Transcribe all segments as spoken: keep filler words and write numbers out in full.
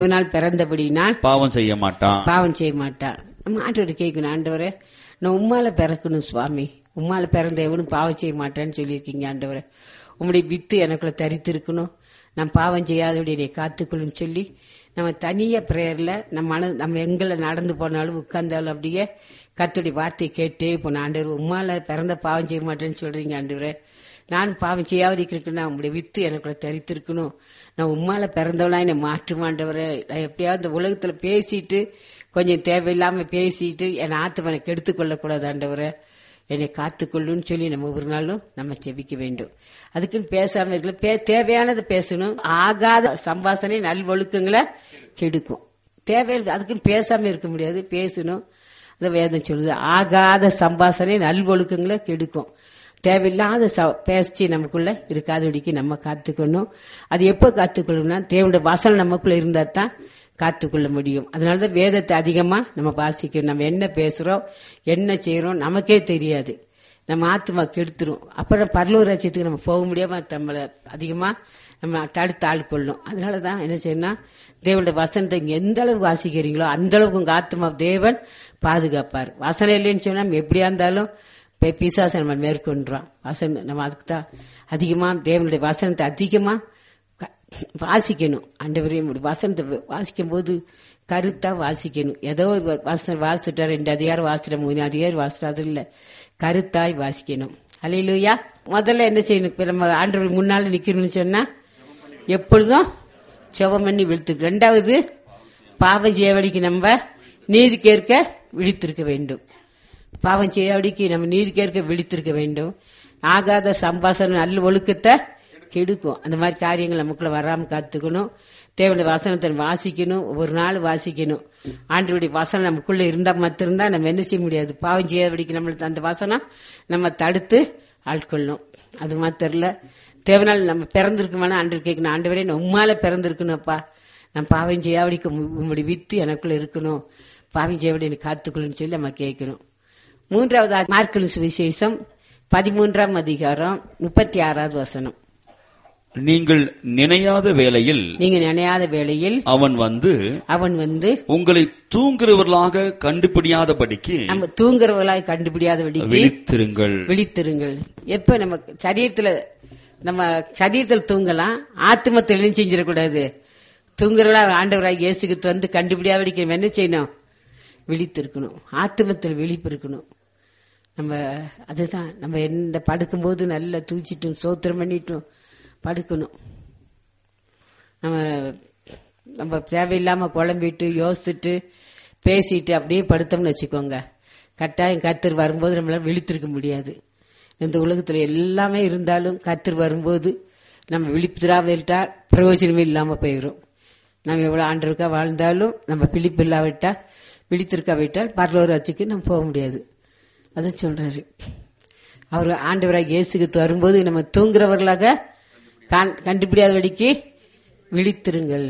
நாள் பிறந்தபடினால் பாவம் செய்ய மாட்டான். பாவம் செய்ய மாட்டான். நம்ம ஆண்டவரை கேட்கணும், ஆண்டவரே நான் உம்மால பிறக்கணும் சுவாமி, உம்மால பிறந்த எவனும் பாவம் செய்ய மாட்டான்னு சொல்லியிருக்கீங்க ஆண்டவரே. உம்முடைய வித்து எனக்குள்ள தரித்து இருக்கணும், நான் பாவம் செய்யாதபடி என்னை காத்துக்கொள்ளுன்னு சொல்லி நம்ம தனியா பிரேயர்ல நம்ம மன நம்ம எங்களை நடந்து போனாலும் உட்கார்ந்தாலும் அப்படியே கர்த்தருடைய வார்த்தையை கேட்டே போன, ஆண்டவர் உம்மால பிறந்த பாவம் செய்ய மாட்டேன்னு சொல்றீங்க ஆண்டவரே, நான் பாவம் செய்யாவது இருக்கணும், உங்களுடைய வித்து எனக்குள்ள தரித்திருக்கணும், நான் உம்மால பிறந்தவளா என்னை மாற்றுமாண்டவரை. நான் எப்படியாவது இந்த உலகத்துல பேசிட்டு கொஞ்சம் தேவையில்லாம பேசிட்டு என் ஆத்மனை கெடுத்து கொள்ளக்கூடாது ஆண்டவரை, என்னை காத்துக்கொள்ளுன்னு சொல்லி நம்ம ஒரு நாளும் நம்ம செபிக்க வேண்டும். அதுக்குன்னு பேசாம இருக்கல, தேவையானதை பேசணும். ஆகாத சம்பாஷணை நல்வொழுக்கங்களை கெடுக்கும். தேவையில்லை அதுக்குன்னு பேசாம இருக்க முடியாது, பேசணும். அந்த வேதம் சொல்லுது, ஆகாத சம்பாஷணை நல்வொழுக்கங்களை கெடுக்கும். தேவையில்லாத பேசி நமக்குள்ள இருக்காதபடிக்கு நம்ம காத்துக்கணும். அது எப்போ காத்துக்கொள்ளணும்னா தேவனுடைய வசனம் நமக்குள்ள இருந்தா தான் காத்துக்கொள்ள முடியும். அதனாலதான் வேதத்தை அதிகமா நம்ம வாசிக்கணும். நம்ம என்ன பேசுறோம் என்ன செய்யறோம் நமக்கே தெரியாது, நம்ம ஆத்மா கெடுத்துரும். அப்புறம் பரலோக ராஜ்யத்துக்கு நம்ம போக முடியாம நம்மளை அதிகமா நம்ம தடுத்து ஆள்கொள்ளணும். அதனாலதான் என்ன செய்யணும், தேவனுடைய வசனத்தை எந்த அளவுக்கு வாசிக்கிறீங்களோ அந்த அளவுக்கு உங்க ஆத்மா தேவன் பாதுகாப்பார். வசனம் இல்லைன்னு சொன்னா நம்ம எப்படியா இருந்தாலும் பிசாசை நம்ம மேற்கொண்டுறோம். வசனம் நம்ம அதுக்கு தான் அதிகமா தேவனுடைய வசனத்தை அதிகமா வாசிக்கணும். ஆண்டவரே வசனத்தை வாசிக்கும் போது கருத்தா வாசிக்கணும். ஏதோ ஒரு வசனம் வாசிட்டா ரெண்டு அதிகாரம் வாசிட்ட மூணு அதிகாரம் வாசிட்டா அது இல்ல, கருத்தாய் வாசிக்கணும். அல்லேலூயா. முதல்ல என்ன செய்யணும், நம்ம ஆண்டவர் முன்னால நிக்கணும்னு சொன்னா எப்பொழுதும் செவம் பண்ணி விழித்து. ரெண்டாவது பாவம் செய்யவடிக்கு நம்ம நீதி கேட்க விழித்திருக்க வேண்டும். பாவம் செய்யாடிக்கு நம்ம நீதி கேட்க விழித்திருக்க வேண்டும். ஆகாத சம்பாஷணை நல்ல ஒழுக்கத்தை கெடுக்கும். அந்த மாதிரி காரியங்கள் நமக்குள்ள வராம காத்துக்கணும். தேவனுடைய வசனத்தை வாசிக்கணும், ஒவ்வொரு நாள் வாசிக்கணும். ஆண்டவருடைய வசனம் நமக்குள்ள இருந்தா மாத்திருந்தா நம்ம என்ன செய்ய முடியாது, பாவம் செய்யாதபடிக்கு நம்மளுக்கு அந்த வசனம் நம்ம தடுத்து ஆட்கொள்ளணும். அது மாத்திரல தேவனால் நம்ம பிறந்திருக்குமான ஆண்டு கேட்கணும், ஆண்டவரே நான் உம்மால பிறந்திருக்கணும்ப்பா, நான் பாவம் செய்யாதபடிக்கு உங்களுடைய வித்து எனக்குள்ள இருக்கணும், பாவம் செய்யாதபடி எனக்கு காத்துக்கொள்ளுன்னு சொல்லி நம்ம கேட்கணும். மூன்றாவது மார்க்கு சுவிசேஷம் பதிமூன்றாம் அதிகாரம் முப்பத்தி ஆறாவது வசனம். நீங்கள் நினையாத வேளையில் நீங்க நினையாத வேளையில் அவன் வந்து அவன் வந்து உங்களை தூங்குறவர்களாக கண்டுபிடியாதபடிக்கு நம்ம தூங்குறவர்களாக கண்டுபிடியாதபடிக்கு விழித்திருங்கள் விழித்திருங்கள். எப்ப நம்ம சரீரத்துல நம்ம சரீரத்தில் தூங்கலாம், ஆத்மத்தில் என்ன செஞ்சிடக்கூடாது, தூங்குறவளா ஆண்டவராக இயேசுக்கு வந்து கண்டுபிடியாதபடிக்கு என்ன செய்யணும், விழித்திருக்கணும். ஆத்மத்தில் விழிப்பு இருக்கணும். நம்ம அதுதான் நம்ம எந்த படுக்கும்போது நல்லா தூச்சிட்டும் சோத்திரம் பண்ணிட்டும் படுக்கணும். நம்ம நம்ம தேவையில்லாம குழம்பிட்டு யோசிச்சுட்டு பேசிட்டு அப்படியே படுத்தோம்னு வச்சுக்கோங்க, கட்டாயம் கர்த்தர் வரும்போது நம்மளால விழித்திருக்க முடியாது. இந்த உலகத்துல எல்லாமே இருந்தாலும் கர்த்தர் வரும்போது நம்ம விழிப்புறாவிட்டா பிரயோஜனமே இல்லாம போயிடும். நம்ம எவ்வளவு ஆண்டருக்கா வாழ்ந்தாலும் நம்ம விழிப்பு இல்லாவிட்டா விழித்திருக்காவிட்டால் பரலோக ராஜ்யத்துக்கு நம்ம போக முடியாது. அதான் சொல்றாரு அவர். ஆண்டவராக இயேசுக்கு வரும்போது நம்ம தூங்குறவர்களாக கண்டுபிடியாதபடிக்கு விழித்திருங்கள்.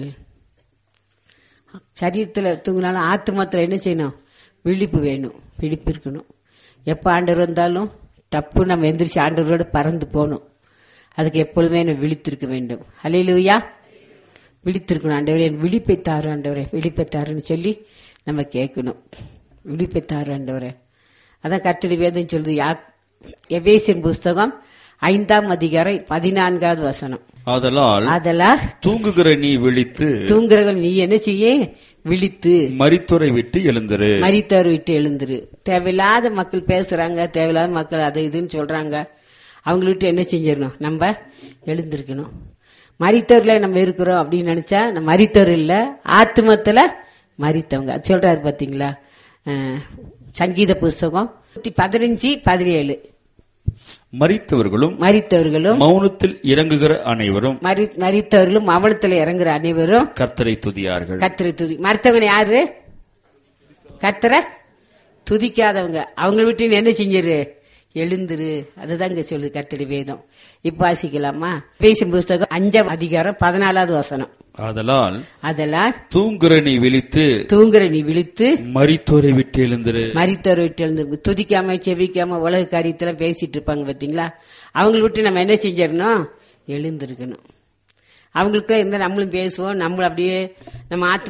சரீரத்துல தூங்கினாலும் ஆத்மாத்துல என்ன செய்யணும், விழிப்பு வேணும், விழிப்பு இருக்கணும். எப்ப ஆண்டவர் வந்தாலும் தப்பு நம்ம எந்திரிச்சு ஆண்டவரோட பறந்து போகணும். அதுக்கு எப்பொழுதுமே நம்ம விழித்திருக்க வேண்டும். அல்லேலூயா. விழித்திருக்கணும். ஆண்டவரே என் விழிப்பை தாரு, ஆண்டவரே விழிப்பை தாருன்னு சொல்லி நம்ம கேட்கணும். விழிப்பை தாரு ஆண்டவரே. அதான் கர்த்தருடைய வேதம் சொல்லுது, எபேசியர் புஸ்தகம் ஐந்தாம் அதிகாரம் பதினான்காவது வசனம். ஆதலால் ஆதலால் தூங்குகிற நீ விழித்து, தூங்குகிற நீ என்ன செய்ய விழித்து மரித்தோரை விட்டு எழுந்திரு, மரித்தோரை விட்டு எழுந்திரு. தேவையில்லாத மக்கள் பேசுறாங்க, தேவையில்லாத மக்கள் அதை இதுன்னு சொல்றாங்க, அவங்கள்ட்ட என்ன செஞ்சிடணும், நம்ம எழுந்திருக்கணும். மரித்தோர்ல நம்ம இருக்கிறோம் அப்படின்னு நினைச்சா நம்ம மரித்தோர் இல்ல, ஆத்மத்துல மரித்தவங்க. அது சொல்றாரு பாத்தீங்களா, சங்கீத புஸ்தகம் பதினஞ்சு பதினேழு. மரித்தவர்களும் மரித்தவர்களும் மௌனத்தில் இறங்குகிற அனைவரும் மரித்தவர்களும் மௌனத்தில் இறங்குற அனைவரும் கர்த்தரை துதியார்கள். கர்த்தரை துதி. மரித்தவங்க யாரு, கர்த்தரை துதிக்காதவங்க. அவங்க விட்டு என்ன செஞ்சிரு, எழுந்துரு. அதுதான் இங்க சொல்லுது கர்த்தருடைய வேதம். இப்ப வாசிக்கலாமா? எபேசியர் புஸ்தகம் அஞ்சாம் அதிகாரம் பதினாலாவது வசனம். ஆதலால் அதலால் தூங்குற நீ விழித்து, தூங்குற நீ விழித்து மரித்தோரை விட்டு எழுந்துரு, மரித்தோரை விட்டு எழுந்து. துதிக்காம செவிக்காம உலக காரியத்தெல்லாம் பேசிட்டு இருப்பாங்க பாத்தீங்களா, அவங்களை விட்டு நம்ம என்ன செஞ்சிடணும், எழுந்திருக்கணும். அவங்களுக்குள்ள இருந்தா நம்மளும் பேசுவோம், நம்மளும் அப்படியே நம்ம ஆத்மா